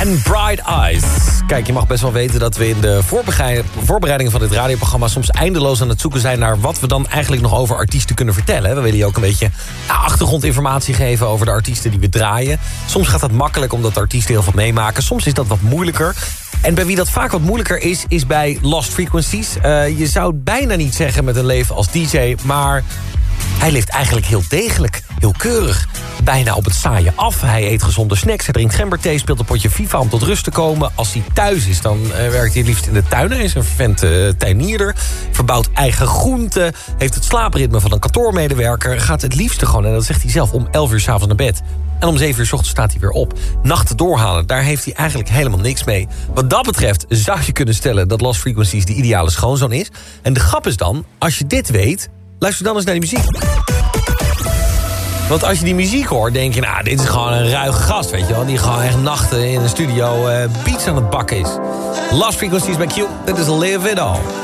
En Bright Eyes. Kijk, je mag best wel weten dat we in de voorbereidingen van dit radioprogramma soms eindeloos aan het zoeken zijn naar wat we dan eigenlijk nog over artiesten kunnen vertellen. We willen je ook een beetje achtergrondinformatie geven over de artiesten die we draaien. Soms gaat dat makkelijk omdat de artiesten heel veel meemaken. Soms is dat wat moeilijker. En bij wie dat vaak wat moeilijker is bij Lost Frequencies. Je zou het bijna niet zeggen met een leven als DJ, maar hij leeft eigenlijk heel degelijk, heel keurig. Bijna op het saaie af. Hij eet gezonde snacks, hij drinkt gemberthee, speelt een potje FIFA om tot rust te komen. Als hij thuis is, dan werkt hij liefst in de tuin. Hij is een vervent tuinierder, verbouwt eigen groenten, heeft het slaapritme van een kantoormedewerker, gaat het liefste gewoon, en dat zegt hij zelf, om 11 uur 's avonds naar bed. En om 7 uur 's ochtends staat hij weer op. Nachten doorhalen, daar heeft hij eigenlijk helemaal niks mee. Wat dat betreft zou je kunnen stellen dat Lost Frequencies de ideale schoonzoon is. En de grap is dan, als je dit weet, luister dan eens naar die muziek. Want als je die muziek hoort, denk je, nou, dit is gewoon een ruige gast, weet je wel. Die gewoon echt nachten in een studio beats aan het bakken is. Lost Frequencies bij Q, dit is Live It All.